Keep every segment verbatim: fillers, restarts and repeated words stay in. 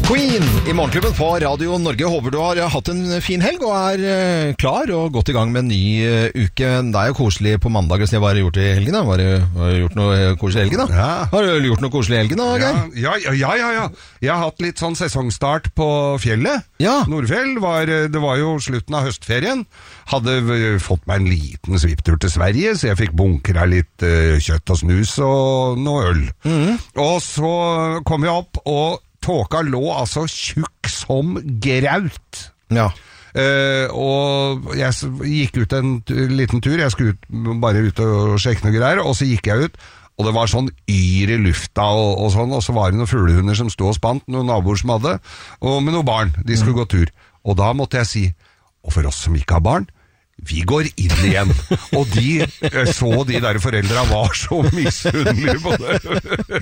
Queen i Morgenklubben på Radio Norge. Håper du har hatt en fin helg og er klar og godt i gang med en ny uke. Det er jo koselig på mandag. Hva har du gjort i helgen da? Har du, har du gjort noe koselig i helgen da? Ja. Har du gjort noe koselig i helgen da, Geir? Ja, ja, ja, ja, ja. Jeg har hatt litt sånn sesongstart på fjellet. Ja. Nordfjell. Var, det var jo slutten av høstferien. Hadde fått meg en liten sviptur til Sverige, så jeg fikk bunkra litt uh, kjøtt og snus og noe øl. Mm. Og så kom jeg opp, og tåka lå altså tjukk som graut. Ja. Uh, og jeg gikk ut en liten tur, jeg skulle ut, bare ut og sjekke noe greier, og så gikk jeg ut, og det var sånn yr i lufta og, og sånn, og så var det noen fuglehunder som stod og spant, noen naboer som hadde, og med noen barn, de skulle mm. gå tur. Og da måtte jeg si, og for oss som ikke har barn, vi går inn igjen. Og de så de der foreldra var så misunnelige på det.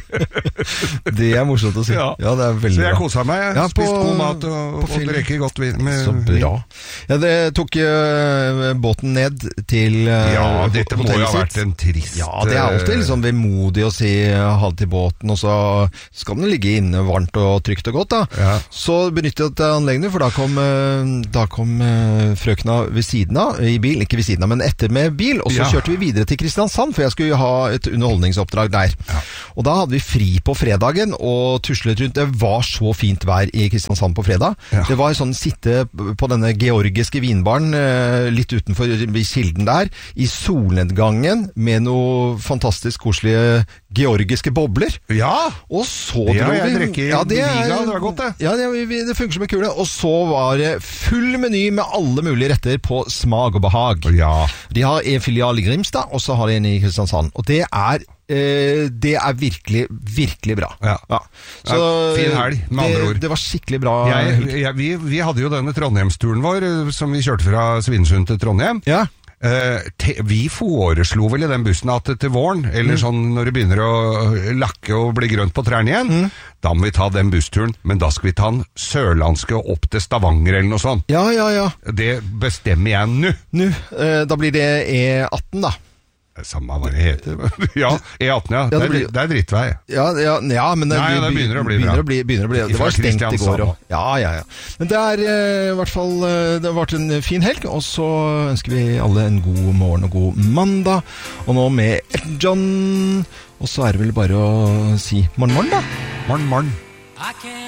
Det er morsomt å si. Ja, ja det er veldig bra. Så jeg koset meg, jeg ja, spist god mat og, og drikker godt vin. Med, så bra. Ja, det tok uh, båten ned til uh, Ja, dette må jo ha vært en trist... Ja, det er alltid liksom vemodig å si uh, ha det til båten, og så skal den ligge inne varmt og trygt og godt da. Ja. Så benyttet jeg anleggene, for da kom, uh, da kom uh, frøkna ved siden av, i bil, ikke ved siden av, men etter med bil, og så ja. kjørte vi videre til Kristiansand, for jeg skulle jo ha et underholdningsoppdrag der. Ja. Og da hadde vi fri på fredagen, og tuslet rundt. Det var så fint vær i Kristiansand på fredag. Ja. Det var sånn sitte på denne georgiske vinbaren, litt utenfor kilden der, i solnedgangen, med noe fantastisk koselige georgiske bobler. Ja! Og så det dro har jeg vi... drukket Ja, det, er, det var godt det. Ja, det, det funker som en kule. Og så var det full meny med alle mulige retter på smak og behag. Ja. De har en filial i Grimstad, og så har de en i Kristiansand. Og det er, eh, det er virkelig, virkelig bra. Ja. Ja. Så, ja, fin helg, med andre ord. Det, det var skikkelig bra. Jeg, jeg, vi, vi hadde jo denne Trondheimsturen vår, som vi kjørte fra Svinesund til Trondheim. Ja. Uh, te, vi foreslo vel i den bussen at til våren, eller mm. sånn når det begynner å lakke og bli grønt på trærne igjen, mm. da må vi ta den bussturen, men da skal vi ta den sørlandske opp til Stavanger eller noe sånt. Ja, ja, ja. Det bestemmer jeg nå. Nå, uh, da blir det E atten da. Samme hva det heter. Ja, E atten, ja. ja det, blir, det er drittvei. Ja, ja, ja men det, Nei, det begynner å bli begynner bra. Å bli, begynner å bli, det var stengt i går. Og, ja, ja, ja. Men det er uh, i hvert fall, uh, det har vært en fin helg, og så ønsker vi alle en god morgen og god mandag. Og nå med Elton John, og så er det vel bare å si morgen, morgen da. Morgen, morgen.